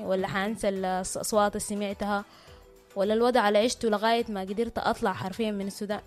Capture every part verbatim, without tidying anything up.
ولا حانسى الأصوات اللي سمعتها، ولا الوضع على عشته لغاية ما قدرت أطلع حرفيا من السودان.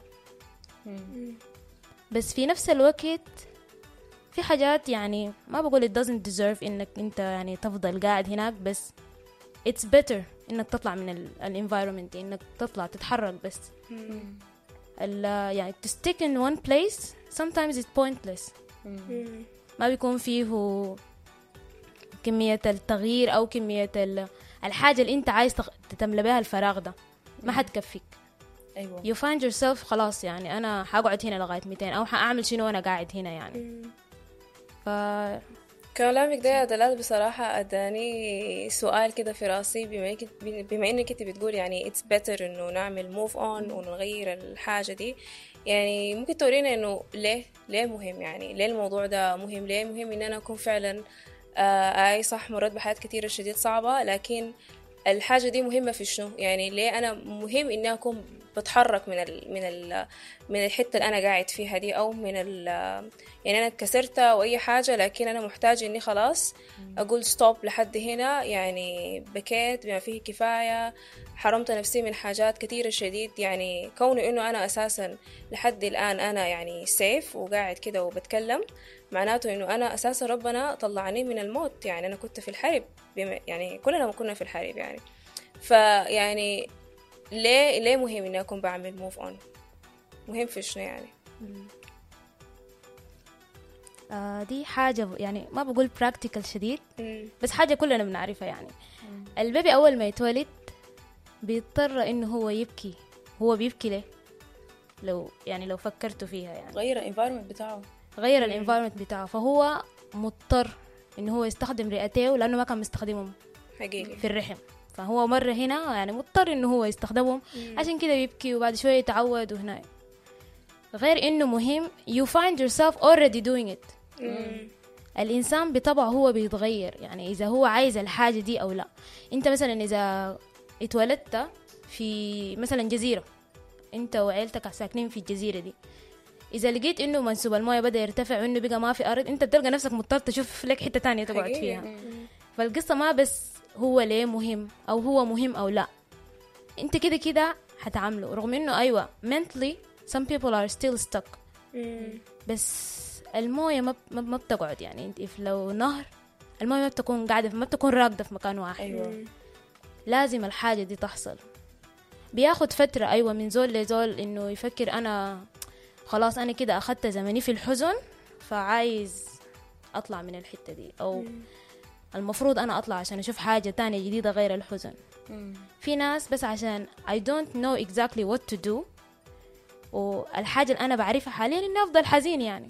بس في نفس الوقت في حاجات يعني ما بقول it doesn't deserve إنك أنت يعني تفضل قاعد هناك، بس it's better إنك تطلع من ال environment، إنك تطلع تتحرك. بس ال يعني to stick in one place sometimes it's pointless. ما بيكون فيه كمية التغيير أو كمية الحاجة اللي أنت عايز تملى بها الفراغ ده ما حتكفيك. أيوة. you find yourself خلاص يعني أنا حقعد هنا لغاية مئتين أو حأعمل شنو وأنا قاعد هنا يعني. ف كلامك ده يا دلال بصراحة أداني سؤال كده في راسي، بما, بما إنك أنت بتقول يعني it's better إنه نعمل move on ونغير الحاجة دي، يعني ممكن تورينا إنه ليه ليه مهم، يعني ليه الموضوع ده مهم، ليه مهم إن أنا أكون فعلا آه أي صح مرات بحياة كتيرة شديد صعبة، لكن الحاجة دي مهمة في شنو؟ يعني ليه أنا مهم إني أكون بتحرك من ال من ال من الحتة اللي أنا قاعد فيها دي، أو من ال يعني أنا اتكسرت أو أي حاجة، لكن أنا محتاج إني خلاص أقول ستوب لحد هنا، يعني بكيت بما فيه كفاية، حرمت نفسي من حاجات كتيرة شديد. يعني كونه إنه أنا أساسا لحد الآن أنا يعني سيف وقاعد كده وبتكلم، معناته إنه أنا أساسا ربنا طلعني من الموت. يعني أنا كنت في الحرب، يعني كلنا ما كنا في الحرب يعني. فيعني ليه ليه مهم إني أكون بعمل موف أون؟ مهم في شنو يعني؟ آه دي حاجة يعني ما بقول براكتيكال شديد، مم. بس حاجة كلنا بنعرفها يعني. مم. البيبي أول ما يتولد بيضطر إنه هو يبكي. هو بيبكي ليه؟ لو يعني لو فكرتوا فيها يعني غير الانفايرمنت بتاعه، غير الانفايرمنت بتاعه، فهو مضطر إنه هو يستخدم رئتيه لأنه ما كان مستخدمهم حقيقي في الرحم، فهو مرة هنا يعني مضطر إنه هو يستخدمهم. مم. عشان كده بيبكي وبعد شوية يتعود وهنا. غير إنه مهم you find yourself already doing it. مم. الإنسان بطبعه هو بيتغير، يعني إذا هو عايز الحاجة دي أو لا. أنت مثلا إذا اتولدت في مثلا جزيرة، أنت وعيلتك ساكنين في الجزيرة دي، إذا لقيت إنه منسوب الموية بدأ يرتفع وإنه بقى ما في أرض، أنت بتلقى نفسك مضطر تشوف لك حتة تانية تقعد فيها. فالقصة ما بس هو ليه مهم أو هو مهم أو لا، أنت كده كده هتعامله. رغم إنه أيوة mentally some people are still stuck. بس الموية ما ما بتقعد، يعني انت لو نهر الموية ما بتكون قاعدة، ما بتكون راكدة في مكان واحد. أيوة. لازم الحاجة دي تحصل. بياخد فترة أيوة من زول لزول إنه يفكر أنا خلاص أنا كده أخدت زمني في الحزن، فعايز أطلع من الحتة دي، أو المفروض أنا أطلع عشان أشوف حاجة تانية جديدة غير الحزن. في ناس بس عشان I don't know exactly what to do، والحاجة اللي أنا بعرفها حاليا إني أفضل حزين يعني.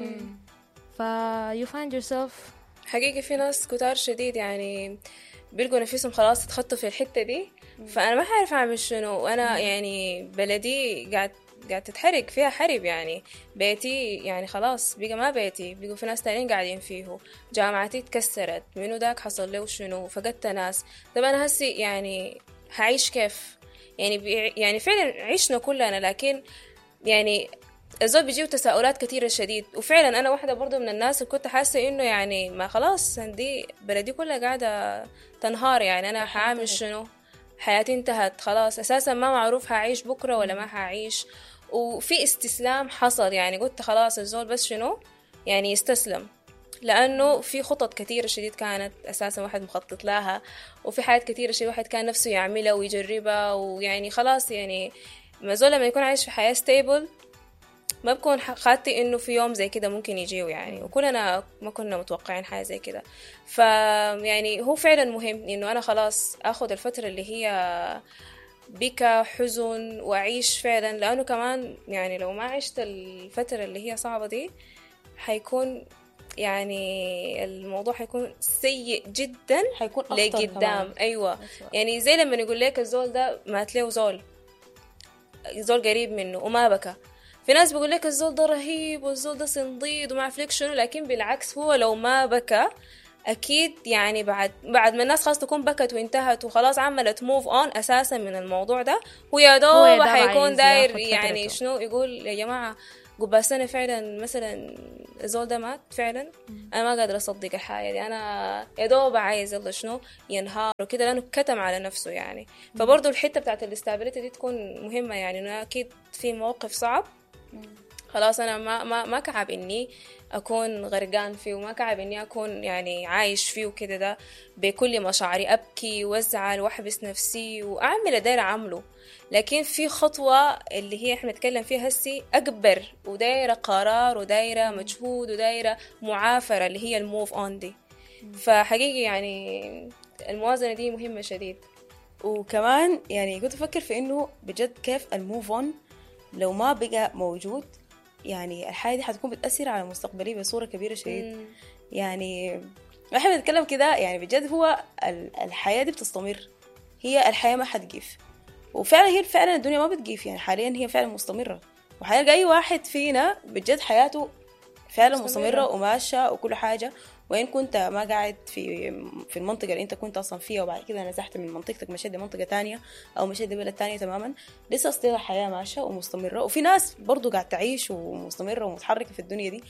ف you find yourself. حقيقي في ناس كتار شديد يعني بيلقوا نفسهم خلاص اتخطوا في الحتة دي، فأنا ما حعرف أعمل شنو. وأنا يعني بلدي قاعد قاعد تتحرق فيها حرب، يعني بيتي يعني خلاص بقى ما بيتي، بقوا في ناس تانيين قاعدين فيه، جامعتي اتكسرت، منو داك حصل له شنو، فقدت ناس. طب أنا هسي يعني هعيش كيف؟ يعني يعني فعلا عشنا كلنا، لكن يعني الزول بيجيو تساؤلات كتيرة شديد. وفعلا أنا واحدة برضو من الناس اللي كنت حاسة إنه يعني ما خلاص عندي بلدي كلها قاعدة تنهار، يعني أنا حعمل شنو؟ حياتي انتهت خلاص، أساسا ما معروف هعيش بكرة ولا ما هعيش. وفي استسلام حصل، يعني قلت خلاص الزول بس شنو يعني يستسلم، لأنه في خطط كتيرة شديد كانت أساسا واحد مخطط لها، وفي حاجات كتيرة شديد واحد كان نفسه يعملها ويجربها، ويعني خلاص يعني ما زول لما يكون عايش في حياة ستيبل ما بكون خاطي إنه في يوم زي كده ممكن يجيه يعني، وكلنا ما كنا متوقعين حاجة زي كده. فيعني هو فعلا مهم إنه أنا خلاص أخذ الفترة اللي هي بكى حزن وأعيش فعلا، لأنه كمان يعني لو ما عشت الفترة اللي هي صعبة دي حيكون يعني الموضوع حيكون سيء جدا، حيكون لقدام. أيوة يعني زي لما نقول لك الزول ده مات له زول زول قريب منه وما بكى، في ناس بيقول لك الزول ده رهيب والزول ده صنديد وما عارف لك شنو، لكن بالعكس هو لو ما بكى أكيد يعني بعد بعد ما الناس خلاص تكون بكت وانتهت وخلاص عملت موف أون أساسا من الموضوع ده، ويا دوب حيكون داير يعني شنو يقول يا جماعة قبل سنة فعلا مثلا الزول ده مات فعلا، أنا ما قادرة أصدق الحاجة دي. أنا يا دوب عايز يلا شنو ينهار وكده لأنه كتم على نفسه يعني. فبرضه الحتة بتاعت الاستابيليتي دي تكون مهمة يعني، إنه أكيد في موقف صعب خلاص أنا ما ما ما كعب إني أكون غرقان فيه، وما كعب إني أكون يعني عايش فيه وكده، ده بكل مشاعري أبكي وأزعل وأحبس نفسي وأعمل داير أعمله. لكن في خطوة اللي هي إحنا نتكلم فيها هسي أكبر، ودايرة قرار ودايرة مجهود ودايرة معافرة اللي هي الموف أون دي. فحقيقي يعني الموازنة دي مهمة شديد. وكمان يعني كنت أفكر في إنه بجد كيف الموف أون لو ما بقى موجود، يعني الحياة دي حتكون بتأثر على مستقبلي بصورة كبيرة شديد. يعني احنا بنتكلم كده يعني بجد هو الحياة دي بتستمر، هي الحياة ما حتقيف، وفعلا هي فعلا الدنيا ما بتقيف يعني حاليا هي فعلا مستمرة. وحيلقى أي واحد فينا بجد حياته فعلا مستمرة, مستمرة وماشية وكل حاجة. وإن كنت ما قاعد في في المنطقة اللي أنت كنت أصلا فيها وبعد كده نزحت من منطقتك مشيت لمنطقة تانية أو مشيت لبلد تانية تماما، لسه أصلا الحياة ماشية ومستمرة، وفي ناس برضو قاعد تعيش ومستمرة ومتحركة في الدنيا دي.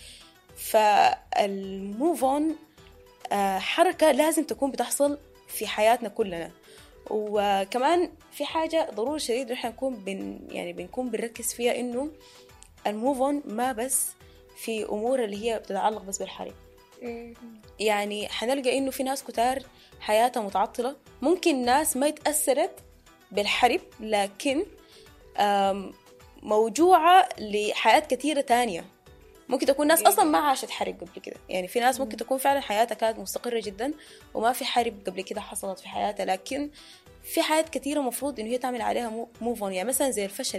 فالموف أون حركة لازم تكون بتحصل في حياتنا كلنا. وكمان في حاجة ضروري شديد نحن نكون بن يعني بنكون بنركز فيها، إنه الموف أون ما بس في أمور اللي هي بتتعلق بس بالحرب. يعني حنلقى إنه في ناس كتار حياتها متعطلة، ممكن ناس ما يتأثرت بالحرب لكن موجوعة لحياة كثيرة تانية. ممكن تكون ناس أصلا ما عاشت حرب قبل كده، يعني في ناس ممكن تكون فعلا حياتها كانت مستقرة جدا وما في حرب قبل كده حصلت في حياتها، لكن في حياة كثيرة مفروض إنه هي تعمل عليها موف أون. يعني مثلا زي الفشل،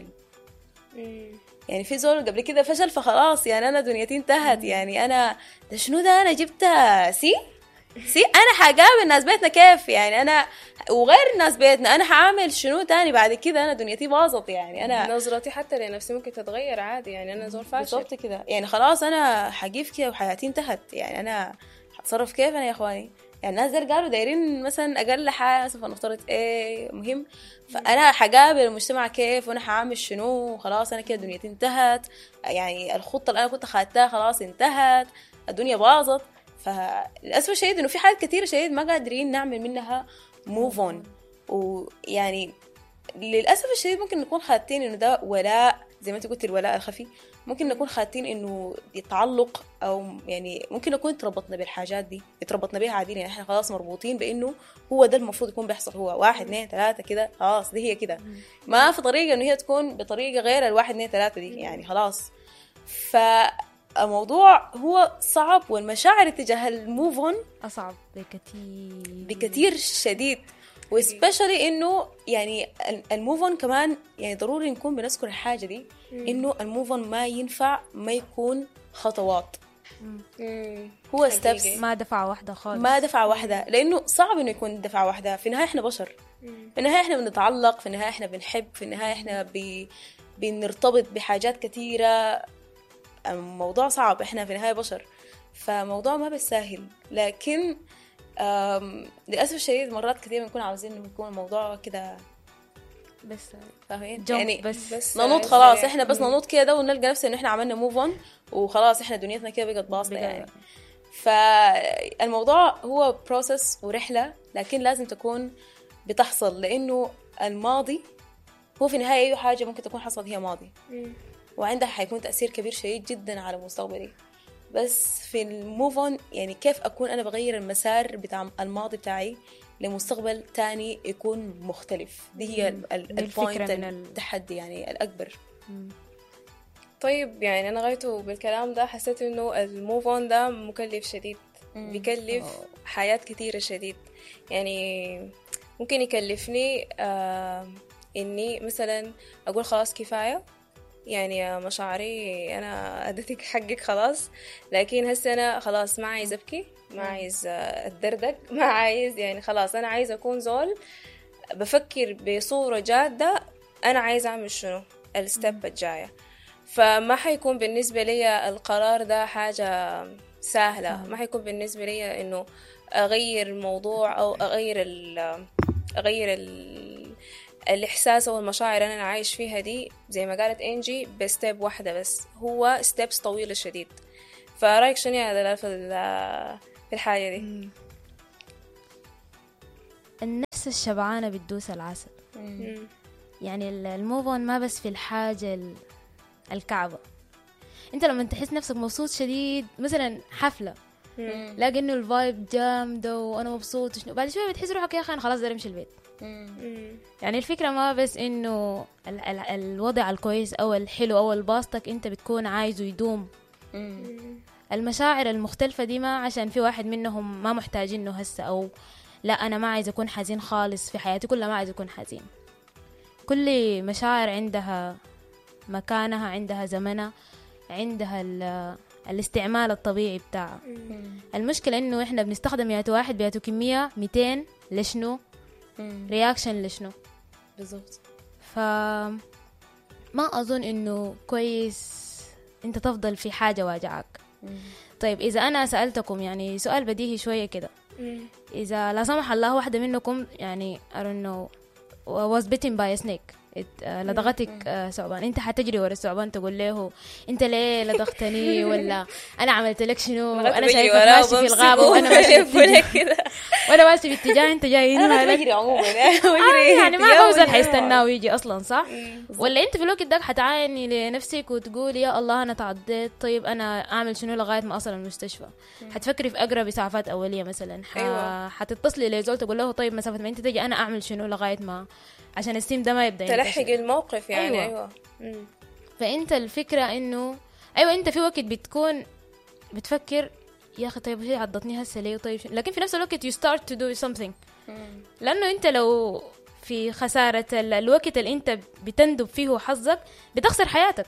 يعني في زول قبل كده فشل فخلاص يعني أنا دنيتي انتهت، يعني أنا ده شنو ده أنا جبتها سي سي أنا حقابل ناس بيتنا كيف يعني أنا وغير ناس بيتنا أنا حعمل شنو تاني بعد كده، أنا دنيتي باظت يعني أنا نظرتي حتى لنفسي ممكن تتغير عادي، يعني أنا زول فاشل بالضبط كده يعني خلاص أنا حقيف كده وحياتي انتهت، يعني أنا حتصرف كيف أنا يا إخواني. يعني الناس دول قالوا دايرين مثلا أقل حاجة مثلا فنفترض إيه مهم، فأنا حقابل المجتمع كيف وأنا حعمل شنو، خلاص أنا كده دنيتي انتهت، يعني الخطة اللي أنا كنت خدتها خلاص انتهت، الدنيا باظت. فللأسف الشديد إنه في حاجات كتير شديد ما قادرين نعمل منها موف أون. ويعني للأسف الشديد ممكن نكون خاتين إنه ده ولاء زي ما أنت قلت الولاء الخفي، ممكن نكون خاتين إنه يتعلق أو يعني ممكن نكون تربطنا بالحاجات دي تربطنا بيها عادي، يعني إحنا خلاص مربوطين بإنه هو ده المفروض يكون بيحصل، هو واحد اثنين ثلاثة كده خلاص دي هي كده، ما في طريقة إنه هي تكون بطريقة غير الواحد اثنين ثلاثة دي يعني خلاص. فالموضوع هو صعب، والمشاعر تجاه الموف أون أصعب بكتير بكتير شديد، وسبيشالي إنه يعني الموف أون كمان يعني ضروري نكون بنذكر الحاجة دي، إنه الموف أون ما ينفع ما يكون خطوات، هو ستبس، ما دفعة واحدة خالص، ما دفعة واحدة، لأنه صعب إنه يكون دفعة واحدة. في النهاية إحنا بشر، في النهاية إحنا بنتعلق، في النهاية إحنا بنحب، في النهاية إحنا بي بنرتبط بحاجات كتيرة. الموضوع صعب، إحنا في النهاية بشر، فموضوع ما بالساهل. لكن للأسف الشديد مرات كثير بنكون عاوزين إنه يكون الموضوع كده بس فاهمين يعني بس, بس ننوط خلاص احنا بس ننوط كده ونلقى نفسنا ان احنا عملنا موف اون وخلاص احنا دنيتنا كده بقت باظة يعني. فالموضوع هو بروسس ورحلة، لكن لازم تكون بتحصل، لانه الماضي هو في النهاية اي حاجة ممكن تكون حصلت هي ماضي وعندها حيكون تأثير كبير شديد جدا على مستقبلي. بس في الموف اون يعني كيف اكون انا بغير المسار بتاع الماضي بتاعي لمستقبل تاني يكون مختلف، دي هي البوينت التحدي يعني الأكبر. مم. طيب يعني أنا غايته بالكلام ده حسيت إنه الموف أون ده مكلف شديد، مم. بيكلف أوه. حياة كتيرة شديد، يعني ممكن يكلفني آه إني مثلا أقول خلاص كفاية، يعني مشاعري أنا أديتك حقك خلاص، لكن هسه أنا خلاص ما عايز أبكي، ما عايز أتدردق، ما عايز يعني خلاص أنا عايز أكون زول بفكر بصورة جادة أنا عايز أعمل شنو الستيب الجاية. فما حيكون بالنسبة لي القرار ده حاجة سهلة، ما حيكون بالنسبة لي إنه أغير الموضوع أو أغير ال أغير ال الإحساس أو المشاعر اللي أنا عايش فيها دي زي ما قالت إنجي بستيب واحدة بس، هو ستيبس طويلة شديد. فرأيك شنو يا دلال في في الحاجة دي؟ النفس الشبعانة بتدوس العسل. مم. يعني الموفون ما بس في الحاجة الكعبة. انت لما تحس نفسك مبسوط شديد مثلا حفلة، لاقي انه الفايب جامدة وانا مبسوط شنو، بعد شوية بتحس روحك يا اخي انا خلاص داير امشي البيت. يعني الفكرة ما بس انه ال- ال- الوضع الكويس او الحلو او الباسطك انت بتكون عايزه يدوم. المشاعر المختلفة دي ما عشان في واحد منهم ما محتاجينه هسه، او لا انا ما عايز اكون حزين خالص في حياتي كلها، ما عايز اكون حزين. كل مشاعر عندها مكانها، عندها زمنها، عندها الاستعمال الطبيعي بتاعها. المشكلة انه احنا بنستخدم ياتو واحد بياتو كمية ميتين لشنو، رياكشن لشنو بالضبط. فما اظن انه كويس انت تفضل في حاجة واجعك. طيب اذا انا سألتكم يعني سؤال بديهي شوية كده، اذا لا سمح الله واحدة منكم يعني I don't know was bitten by a snake، لدغتك آه ثعبان، انت حتجري ورا الثعبان تقول له انت ليه لدغتني ولا انا عملت لك شنو، انا شايفك ماشي في الغابه وانا ماشي في وانا ماشي في اتجاه انت جاي هنا. انا بجري عموما آه يعني ما فوزن حيستناه ويجي اصلا صح. ولا انت في الوقت ده حتعايني لنفسك وتقولي يا الله انا تعضيت، طيب انا اعمل شنو لغايه ما اصل المستشفى؟ حتفكري في اقرب اسعافات اوليه مثلا، ح... أيوة. حتتصلي لزول تقول له طيب مسافه ما انت تجي انا اعمل شنو لغايه ما عشان السيم ده ما يبدأ تلحق ينتشر. الموقف يعني. أيوة. أيوة. فأنت الفكرة إنه أيوة أنت في وقت بتكون بتفكر يا أخي طيب هي عضتني هسه ليه، طيب لكن في نفس الوقت you start to do something. لأنه أنت لو في خسارة الوقت اللي أنت بتندب فيه حظك بتخسر حياتك.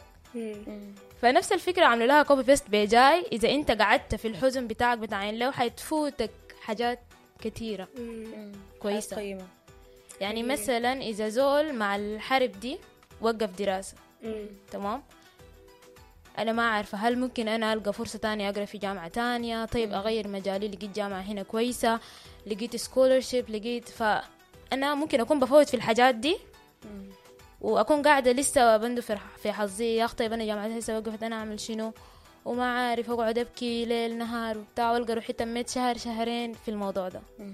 فنفس الفكرة عملوا لها كوبي بيست بيجاي، إذا أنت قعدت في الحزن بتاعك بتاعين له حيتفوتك حاجات كتيرة كويسة قيمة. يعني مم. مثلا إذا زول مع الحرب دي وقف دراسة، مم. تمام، أنا ما عارفة هل ممكن أنا ألقى فرصة تانية أقرأ في جامعة تانية، طيب مم. أغير مجالي، لقيت جامعة هنا كويسة، لقيت سكولرشيب، لقيت، فأنا ممكن أكون بفوت في الحاجات دي مم. وأكون قاعدة لسه بندو في حظي يا أخي طيب أنا جامعة هسه وقفت أنا أعمل شنو وما عارف، أقعد أبكي ليل نهار وبتاع والقى روحي تميت شهر شهرين في الموضوع ده. مم.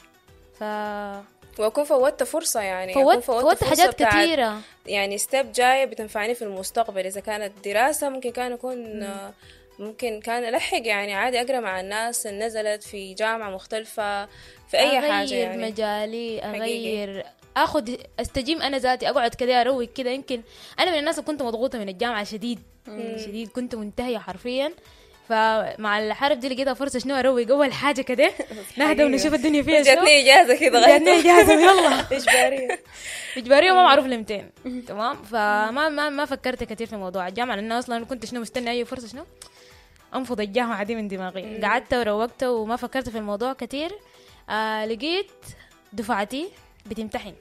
ف وأكون فوتت فرصة يعني فوت فوت حاجات كتيرة يعني ستيب جاية بتنفعني في المستقبل. إذا كانت دراسة ممكن كان أكون مم. ممكن كان ألحق يعني عادي أقرأ مع الناس اللي نزلت في جامعة مختلفة في أي أغير حاجة يعني مجالي أغير حقيقي. أخذ أستجيم أنا ذاتي أقعد كده أروق كده. يمكن أنا من الناس اللي كنت مضغوطة من الجامعة شديد مم. شديد، كنت منتهية حرفيا، فمع الحرب دي لقيتها فرصة شنو أروق أول حاجة كده نهدى ونشوف الدنيا فيها شنو. جاتني إجازة كده جاتني إجازة يلا إجبارية إجبارية وما معروف لمتين تمام. فما ما ما فكرت كتير في موضوع الجامعة لأن أصلا كنت شنو مستني أي فرصة شنو أنفض الجامعة دي من دماغي. قعدت وروقت وما فكرت في الموضوع كتير. آه لقيت دفعتي بتمتحن،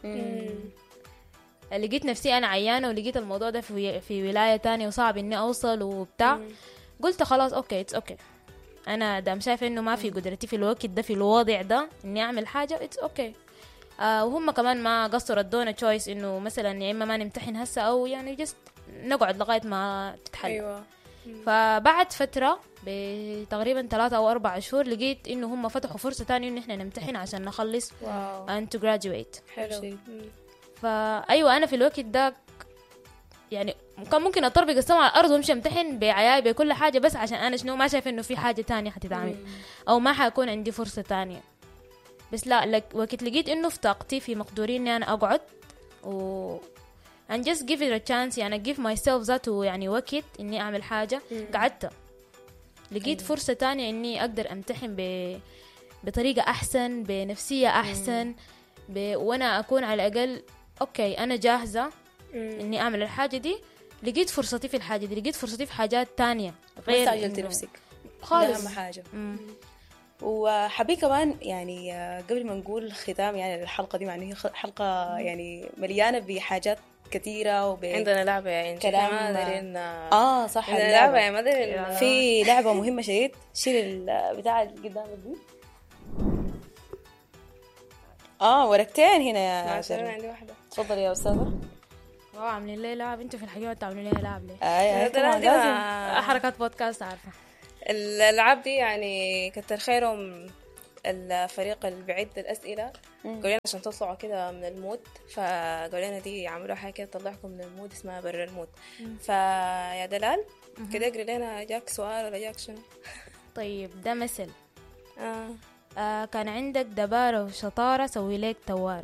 لقيت نفسي أنا عيانة ولقيت الموضوع ده في في ولاية تانية وصعب إني أوصل وبتاع. قلت خلاص اوكي اتس اوكي، انا دام شايفه انه ما في قدرتي في الوقت ده في الوضع ده اني اعمل حاجه اتس اوكي. آه وهم كمان ما قصروا ادونا تشويس انه مثلا يا اما ما نمتحن هسه او يعني جست نقعد لغايه ما تتحل. ايوه. فبعد فتره بتقريبا ثلاثة او اربع شهور لقيت انه هم فتحوا فرصه تانية ان احنا نمتحن عشان نخلص and to graduate. حلو. فايوه انا في الوقت ده يعني كان ممكن اطربق السما على الارض وامشي امتحن بعياي بكل حاجه بس عشان انا شنو ما شايف انه في حاجه تانية حتتعمل او ما حيكون عندي فرصه تانية. بس لا لك وقت لقيت انه في طاقتي في مقدوري اني انا اقعد و and just give it a chance يعني give myself ذاته يعني وقت اني اعمل حاجه. قعدت لقيت فرصه تانية اني اقدر امتحن ب... بطريقه احسن بنفسيه احسن ب... وانا اكون على الاقل اوكي انا جاهزه اني اعمل الحاجه دي. لقيت فرصتي في الحاجه دي، لقيت فرصتي في حاجات تانية غير ما استعجلت نفسك خالص. اهم حاجه. وحبي كمان يعني قبل ما نقول ختام يعني الحلقه دي معني حلقه يعني مليانه بحاجات كثيره وب عندنا لعبه يعني كلام ما دارين اه صح عندنا لعبه يعني ما دارين في لعبه مهمه شديد. شيل البتاع اللي قدامك دي. اه ورقتين هنا يا شيرين. عندي واحده تفضلي يا استاذه. واو عاملين لي لعب، انتوا في الحقيقه بتعملوا لي لعب ليه؟ اي ده لا، دي لازم. ما- حركات بودكاست عارفه. الألعاب دي يعني كتر خيرهم الفريق اللي بيعد الأسئلة قالوا لنا عشان تطلعوا كده من المود، فقالوا لنا دي عملوا حاجة كده تطلعكم من المود اسمها برا المود. فيا دلال كده اقري لنا، جاك سؤال ولا جاك شنو؟ طيب ده مثل. آه. آه كان عندك دبارة وشطارة سوي لك توارة.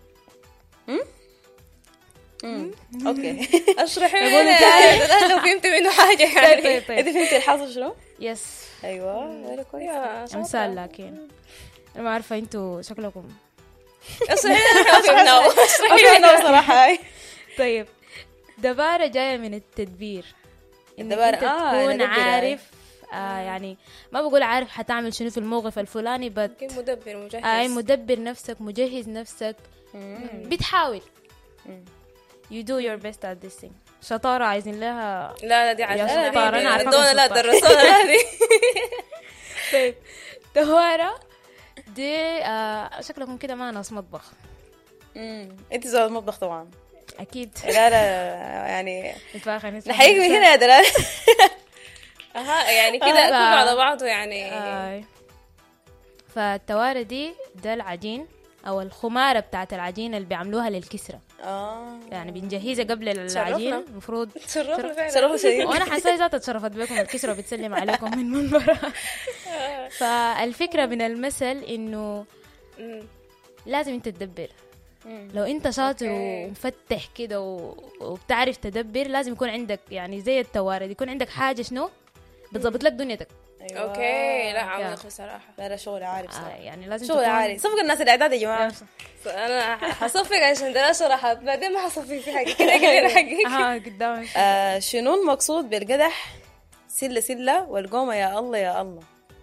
امم اوكي. اشرحي لنا يا دلال لو فهمت منه حاجة يعني. طيب طيب انت طيب فهمتي الحاصل شنو؟ يس ايوه ولا كويس. يا شاطرة. امثال، لكن انا ما عارفه انتوا شكلكم. اشرحي لنا ما فهمناه. اشرحي لنا بصراحه. هاي طيب دبارة جاية من التدبير. إنك الدبارة، انت آه، تكون ندبر يعني. عارف آه يعني ما بقول عارف حتعمل شنو في الموقف الفلاني، بس يمكن مدبر مجهز. آه مدبر نفسك، مجهز نفسك، بتحاول. you do your best at this thing. شطارة عايزين لها. لا لا دي يا عشان شطارة، أنا عارفة دونا لا شطارة. درسونا هذه. طيب توارة دي آه شكلكم كده ما ناس مطبخ امم انت زود المطبخ طبعا. أكيد. لا لا يعني نتفاخر نتفاخر. نحييك من هنا يا دلال. اها يعني كده آه. كله على بعضه يعني. آه. فالتوارة دي ده العجين أو الخمارة بتاعت العجين اللي بيعملوها للكسرة. اه يعني بنجهزها قبل العجين المفروض. تشرفنا فعلا. صراحه شديد. وانا حاسه ذات اتشرفت بكم الكسرة بتسلم عليكم من منبرها. فالفكرة من المثل انه مم. لازم انت تدبر. لو انت شاطر أوكي. ومفتح كده و- وبتعرف تدبر، لازم يكون عندك يعني زي التوارد، يكون عندك حاجة شنو بتظبط لك دنيتك. أيوة. اوكي لا يا. عميق بصراحه. لا لا شغل عارف آه صراحه. يعني لازم شغل تكون عارف. صفق الناس الاعداد يا جماعه. انا حصفق عشان ده شرحت بعدين ما حصفق في حاجه كده كده حقي. اه قدامك. آه شنو المقصود بالقدح؟ سله سله والقومه يا الله يا الله.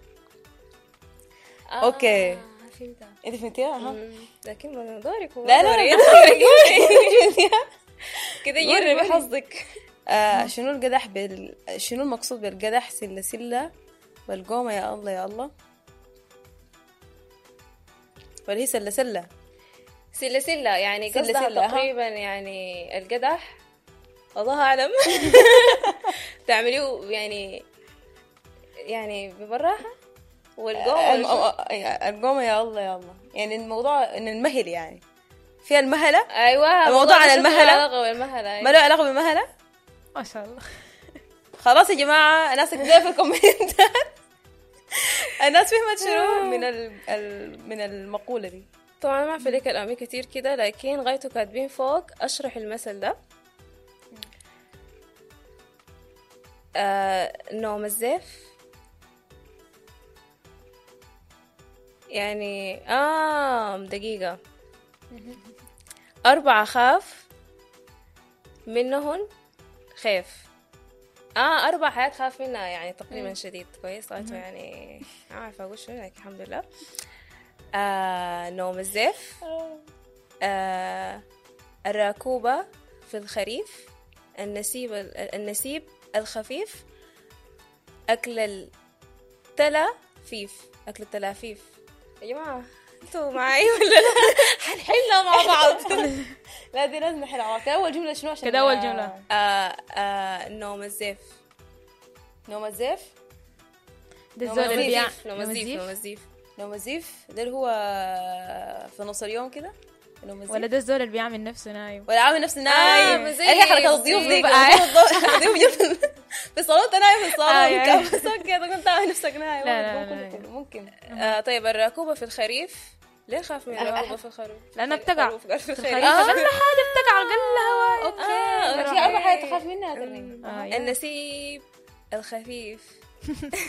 أوكي. فهمتها. انت فهمتيها؟ اها. لكن ما دورك هو لا لا دوري. لا. كده جربي حظك. آه شنو القدح بال... شنو المقصود بالقدح؟ سله سله والقومه يا الله يا الله. ولا هي سله سله؟ سلة سلة يعني سلة قصدها سلة، أها. تقريبا يعني القدح الله أعلم. تعمليه يعني يعني ببراحة والقوة الم- آه، القومه يا الله يا الله. يعني الموضوع ان المهل يعني فيها المهله. أيوة الموضوع عن المهلة؟ علاقة بالمهلة. ما له علاقه بالمهله. ما شاء الله. خلاص يا جماعه الناس كتبوا في الكومنتات. الناس فهمت شنو من ال... ال... من المقوله دي. طبعا ما في لك الأمي كتير كده، لكن غايته كاتبين فوق أشرح المثل ده. آه نوم الزيف يعني آه دقيقة أربعة خاف منهن خيف. آه أربع حياة خاف منها يعني تقريبا شديد كويس غايته يعني ما عارفة أقول شو لكن الحمد لله. آه نوم الزيف. آه الراكوبة في الخريف. النسيب النسيب الخفيف. أكل التلافيف. أكل التلافيف يا جماعة انتوا معي ولا لا؟ حنحلها مع بعض. لا دي لازم نحلها. كده اول جمله شنو عشان كده أول جملة. آه آه نوم الزيف. نوم الزيف. ده نوم الزول اللي بيع الزيف. نوم الزيف. نوم الزيف. نوم الزيف ده اللي هو في نص اليوم كده. نوم الزيف ولا ده الزول اللي بيعمل نفسه نايم. ولا عامل نفسه نايم. مزيف، هي حركه الضيوف دي. مزيف. الضيوف جنب في الصالون انت نايم في آه، يعني. الصالون. بس اوكي كنت عامل نفسك نايم. لا، لا، ممكن لا، يكون- ممكن. آه طيب الراكوبة في الخريف ليه خاف من الراكوبة في الخروف؟ لأنها بتقع خروف قال في في الخريف. الخريف أقل حاجة بتقع أقل هواء. آه، في اربع حاجات تخاف منها ترى. آه، يعني. النسيب الخفيف.